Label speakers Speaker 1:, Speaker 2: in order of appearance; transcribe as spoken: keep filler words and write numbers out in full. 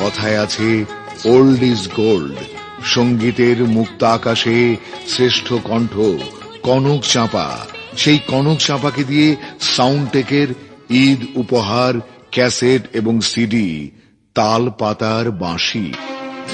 Speaker 1: কথায় আছে old is gold. সঙ্গীতের মুক্ত আকাশে শ্রেষ্ঠ কণ্ঠ কনক চাঁপা। সেই কনক চাঁপাকে দিয়ে সাউন্ডটেকের ঈদ উপহার ক্যাসেট এবং সিডি, তাল পাতার বাঁশি।